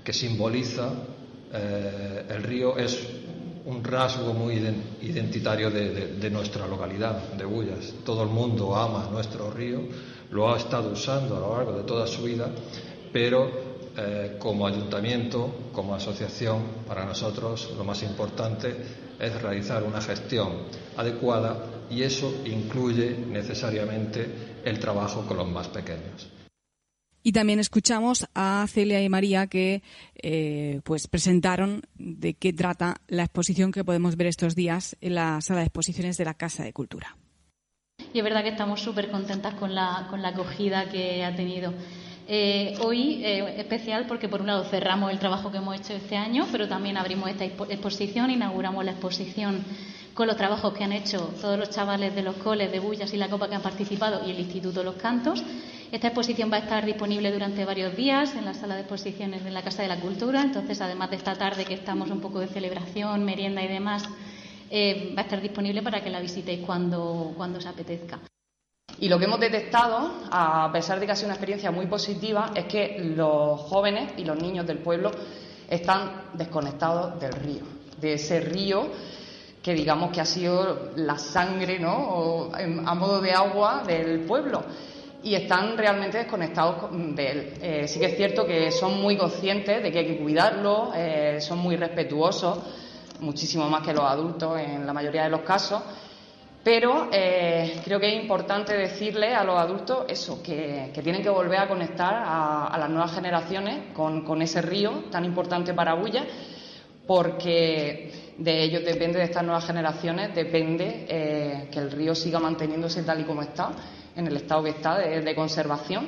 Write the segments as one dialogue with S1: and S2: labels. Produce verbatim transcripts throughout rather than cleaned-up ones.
S1: que simboliza eh, el río, es un rasgo muy identitario de, de, de nuestra localidad, de Bullas. Todo el mundo ama nuestro río, lo ha estado usando a lo largo de toda su vida, pero eh, como ayuntamiento, como asociación, para nosotros lo más importante es realizar una gestión adecuada, y eso incluye necesariamente el trabajo con los más pequeños.
S2: Y también escuchamos a Celia y María que eh, pues presentaron de qué trata la exposición que podemos ver estos días en la sala de exposiciones de la Casa de Cultura.
S3: Y es verdad que estamos súper contentas con la, con la acogida que ha tenido. Eh, hoy eh, especial porque por un lado cerramos el trabajo que hemos hecho este año, pero también abrimos esta exposición, inauguramos la exposición con los trabajos que han hecho todos los chavales de los coles de Bullas y la Copa que han participado y el Instituto Los Cantos. Esta exposición va a estar disponible durante varios días en la sala de exposiciones de la Casa de la Cultura. Entonces, además de esta tarde que estamos un poco de celebración, merienda y demás, eh, va a estar disponible para que la visitéis cuando, cuando os apetezca.
S4: Y lo que hemos detectado, a pesar de que ha sido una experiencia muy positiva, es que los jóvenes y los niños del pueblo están desconectados del río, de ese río que digamos que ha sido la sangre, ¿no?, o, a modo de agua del pueblo, y están realmente desconectados de él. Eh, sí que es cierto que son muy conscientes de que hay que cuidarlo, eh, son muy respetuosos, muchísimo más que los adultos en la mayoría de los casos. Pero eh, creo que es importante decirle a los adultos eso, que, que tienen que volver a conectar a, a las nuevas generaciones con, con ese río tan importante para Bullas, porque de ellos depende, de estas nuevas generaciones, depende eh, que el río siga manteniéndose tal y como está, en el estado que está de, de conservación.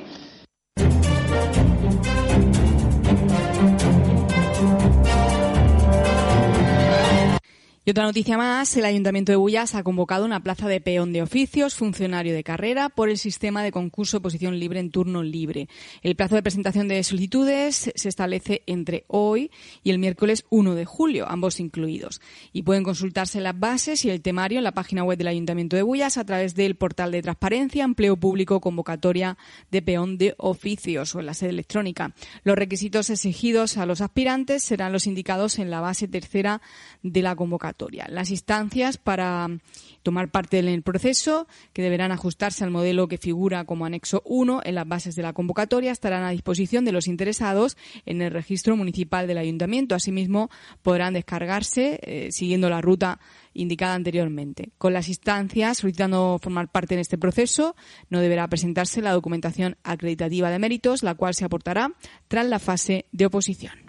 S2: Y otra noticia más, el Ayuntamiento de Bullas ha convocado una plaza de peón de oficios, funcionario de carrera, por el sistema de concurso oposición libre en turno libre. El plazo de presentación de solicitudes se establece entre hoy y el miércoles uno de julio, ambos incluidos. Y pueden consultarse las bases y el temario en la página web del Ayuntamiento de Bullas a través del portal de transparencia, empleo público, convocatoria de peón de oficios o en la sede electrónica. Los requisitos exigidos a los aspirantes serán los indicados en la base tercera de la convocatoria. Las instancias para tomar parte en el proceso, que deberán ajustarse al modelo que figura como anexo uno en las bases de la convocatoria, estarán a disposición de los interesados en el registro municipal del Ayuntamiento. Asimismo, podrán descargarse eh, siguiendo la ruta indicada anteriormente. Con las instancias solicitando formar parte en este proceso, no deberá presentarse la documentación acreditativa de méritos, la cual se aportará tras la fase de oposición.